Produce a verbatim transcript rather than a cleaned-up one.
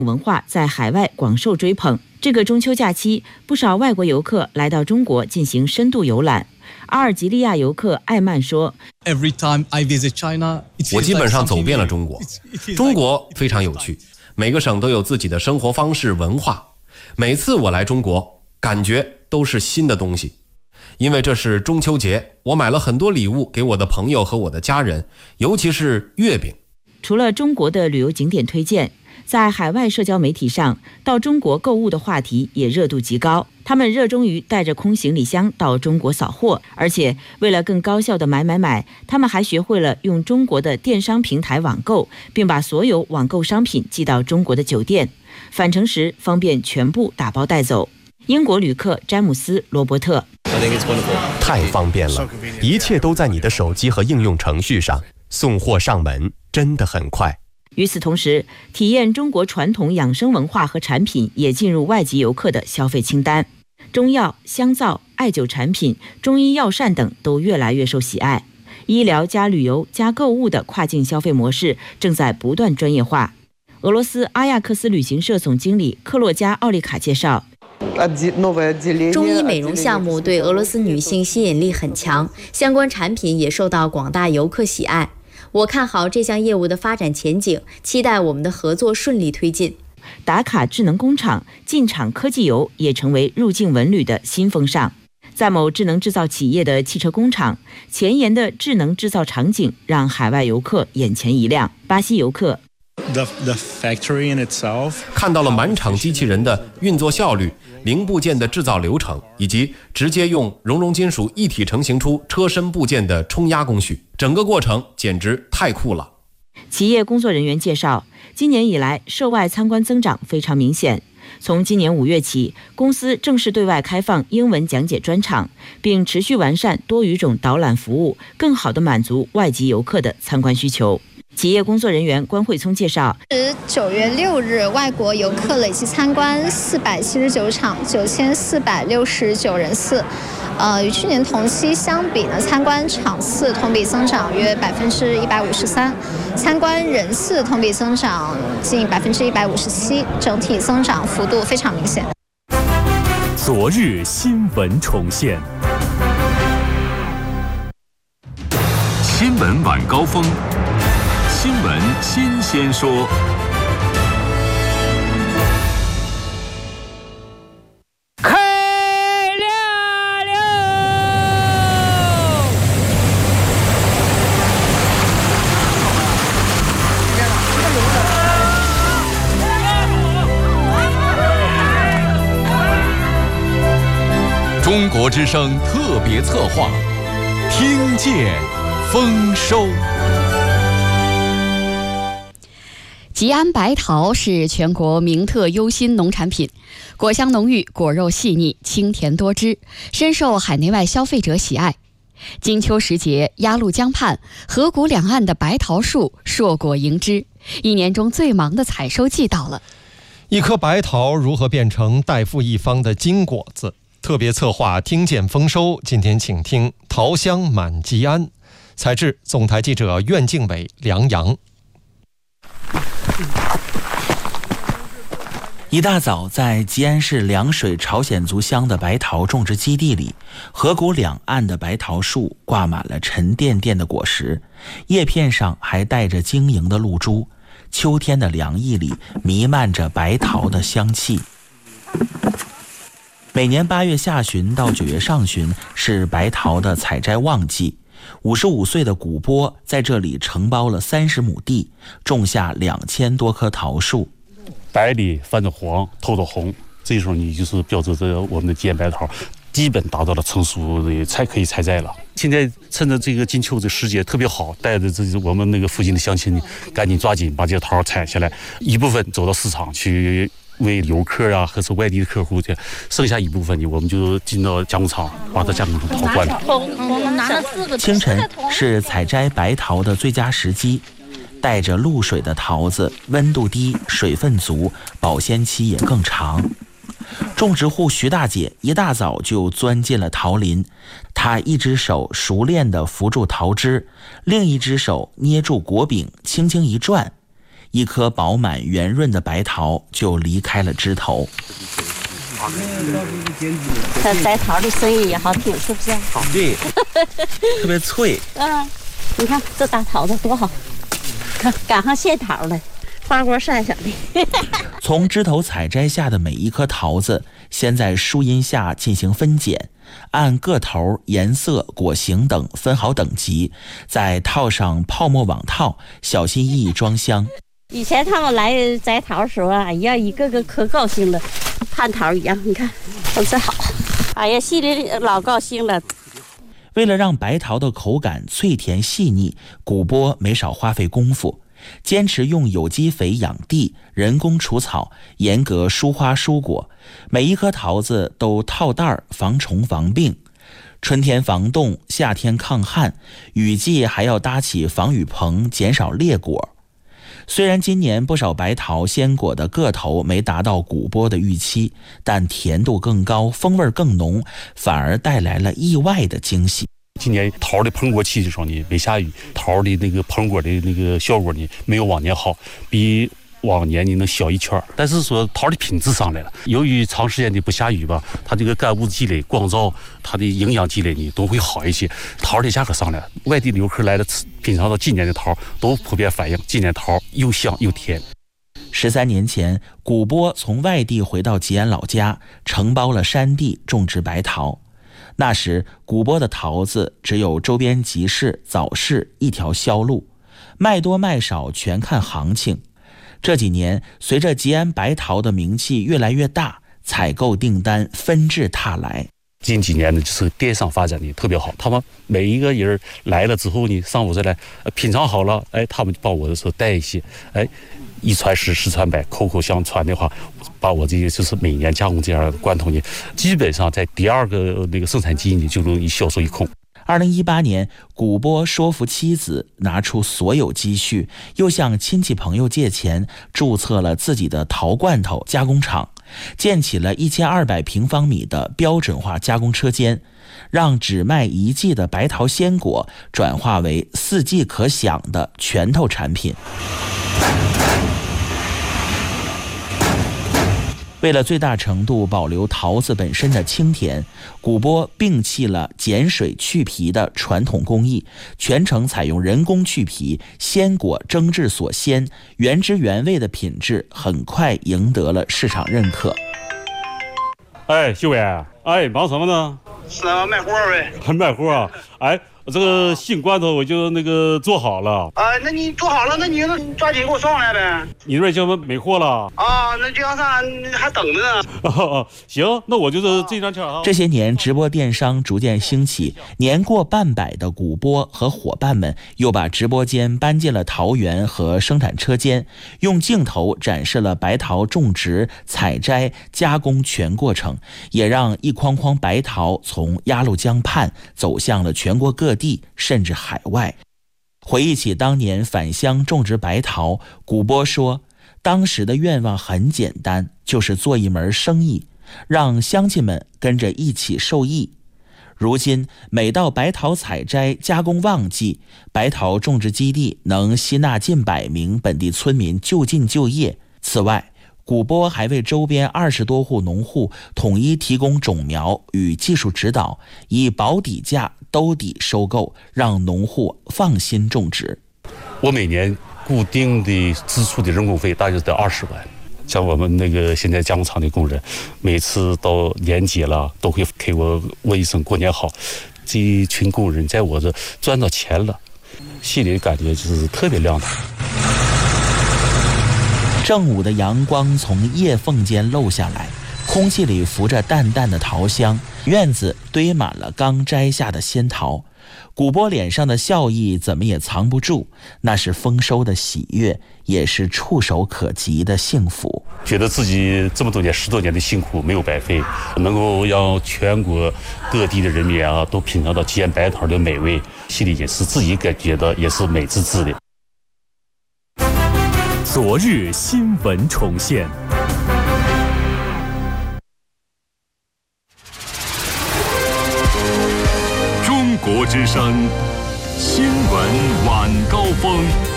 文化在海外广受追捧。这个中秋假期，不少外国游客来到中国进行深度游览。阿尔及利亚游客艾曼说：“ 我基本上走遍了中国，中国非常有趣，每个省都有自己的生活方式、文化。每次我来中国，感觉都是新的东西。因为这是中秋节，我买了很多礼物给我的朋友和我的家人，尤其是月饼。” 除了中国的旅游景点推荐，在海外社交媒体上，到中国购物的话题也热度极高。他们热衷于带着空行李箱到中国扫货，而且为了更高效的买买买，他们还学会了用中国的电商平台网购，并把所有网购商品寄到中国的酒店，返程时方便全部打包带走。英国旅客詹姆斯·罗伯特： 太方便了，一切都在你的手机和应用程序上，送货上门真的很快。 与此同时，体验中国传统养生文化和产品也进入外籍游客的消费清单。中药、香皂、艾灸产品、中医药膳等都越来越受喜爱。医疗加旅游加购物的跨境消费模式正在不断专业化。俄罗斯阿亚克斯旅行社总经理克洛加·奥利卡介绍， 中医美容项目对俄罗斯女性吸引力很强，相关产品也受到广大游客喜爱。我看好这项业务的发展前景，期待我们的合作顺利推进。 打卡智能工厂、进厂科技游也成为入境文旅的新风尚。在某智能制造企业的汽车工厂，前沿的智能制造场景让海外游客眼前一亮。巴西游客 The, the factory in itself, 看到了满场机器人的运作效率、零部件的制造流程，以及直接用熔融金属一体成型出车身部件的冲压工序，整个过程简直太酷了。 企业工作人员介绍，今年以来涉外参观增长非常明显。从今年五月起，公司正式对外开放英文讲解专场，并持续完善多语种导览服务，更好地满足外籍游客的参观需求。企业工作人员关慧聪介绍， 九月六日，外国游客累计参观四百七十九场，九千四百六十九人次。呃，与去年同期相比呢，参观场次同比增长约百分之一百五十三，参观人次同比增长近百分之一百五十七，整体增长幅度非常明显。 昨日新闻重现，新闻晚高峰。新闻新鲜说， 开亮了！ 中国之声特别策划，听见丰收。 吉安白桃是全国名特优新农产品，果香浓郁，果肉细腻，清甜多汁，深受海内外消费者喜爱。金秋时节，鸭绿江畔河谷两岸的白桃树硕果盈枝，一年中最忙的采收季到了。 一颗白桃如何变成代富一方的金果子？特别策划听见丰收，今天请听桃香满吉安，采制总台记者苑敬伟、梁阳。 一大早，在吉安市凉水朝鲜族乡的白桃种植基地里，河谷两岸的白桃树挂满了沉甸甸的果实，叶片上还带着晶莹的露珠。秋天的凉意里弥漫着白桃的香气。每年八月下旬到九月上旬是白桃的采摘旺季。五十五岁的古波在这里承包了三十亩地，种下两千多棵桃树。 白里泛着黄，透着红，这时候你就是标志着我们的吉安白桃基本达到了成熟的才可以采摘了。现在趁着这个金秋的时节特别好，带着这我们那个附近的乡亲赶紧抓紧把这些桃采下来，一部分走到市场去为游客啊，或是外地的客户去，剩下一部分呢，我们就进到加工厂，把它加工成桃罐头。 清晨是采摘白桃的最佳时机，带着露水的桃子温度低，水分足，保鲜期也更长。种植户徐大姐一大早就钻进了桃林，她一只手熟练地扶住桃枝，另一只手捏住果柄，轻轻一转， 一颗饱满圆润的白桃就离开了枝头。 这摘桃的声音也好听，是不是？ 好，对，特别脆。 嗯，你看这大桃子多好，看赶上现桃了，花果山上的。 从枝头采摘下的每一颗桃子，先在树荫下进行分拣，按个头、颜色、果形等分好等级，再套上泡沫网套，小心翼翼装箱。 以前他们来摘桃的时候，哎呀，一个个可高兴了，蟠桃一样，你看都是好，哎呀，心里老高兴了。 为了让白桃的口感脆甜细腻，古波没少花费功夫，坚持用有机肥养地，人工除草，严格疏花疏果，每一颗桃子都套袋儿，防虫防病。春天防冻，夏天抗旱，雨季还要搭起防雨棚，减少裂果。虽然今年不少白桃鲜果的个头没达到古波的预期，但甜度更高，风味更浓，反而带来了意外的惊喜。 今年桃的膨果期的时候呢，没下雨，桃的那个膨果的那个效果呢，没有往年好，比往年你能小一圈，但是说桃的品质上来了。由于长时间的不下雨吧，它这个干物积累、光照，它的营养积累呢都会好一些。桃的价格上来了，外地游客来了品尝到今年的桃，都普遍反映今年桃又香又甜。 十三年前，古波从外地回到吉安老家，承包了山地种植白桃。那时，古波的桃子只有周边集市、早市一条销路，卖多卖少全看行情。这几年，随着吉安白桃的名气越来越大，采购订单纷至沓来。 近几年呢，就是电商发展的特别好，他们每一个人来了之后呢，上午再来品尝好了，哎，他们帮我的时候带一些，哎，一传十，十传百，口口相传的话，把我这个就是每年加工这样的罐头呢，基本上在第二个那个生产季呢就容易销售一空。 二零一八年，古波说服妻子拿出所有积蓄，又向亲戚朋友借钱，注册了自己的桃罐头加工厂，建起了一千二百平方米的标准化加工车间，让只卖一季的白桃鲜果转化为四季可享的拳头产品。为了最大程度保留桃子本身的清甜，古波摒弃了碱水去皮的传统工艺，全程采用人工去皮，鲜果蒸制所鲜，原汁原味的品质很快赢得了市场认可。 哎，秀伟，哎，忙什么呢？ 是啊，卖货呗。 卖货啊？哎，这个新罐头我就那个做好了。 啊，那你做好了，那你就抓紧给我送来呗。 你那边就没货了？ 啊，那这样啥还等着呢。 哦，行，那我就是这张签啊。 这些年，直播电商逐渐兴起，年过半百的古波和伙伴们又把直播间搬进了桃园和生产车间，用镜头展示了白桃种植、采摘、加工全过程，也让一筐筐白桃从鸭绿江畔走向了全国各地，甚至海外。回忆起当年返乡种植白桃，古波说，当时的愿望很简单，就是做一门生意，让乡亲们跟着一起受益。如今每到白桃采摘加工旺季，白桃种植基地能吸纳近百名本地村民就近就业。此外，古波还为周边二十多户农户统一提供种苗与技术指导，以保底价兜底收购，让农户放心种植。 我每年固定的支出的人工费大约得二十万，像我们那个现在加工厂的工人，每次到年节了都会给我问一声过年好。这一群工人在我这赚到钱了，心里感觉就是特别亮堂。 正午的阳光从叶缝间漏下来，空气里浮着淡淡的桃香，院子堆满了刚摘下的鲜桃。古波脸上的笑意怎么也藏不住，那是丰收的喜悦，也是触手可及的幸福。 觉得自己这么多年十多年的辛苦没有白费，能够让全国各地的人民啊都品尝到吉安白桃的美味，心里也是自己感觉到也是美滋滋的。 昨日新闻重现。中国之声新闻晚高峰。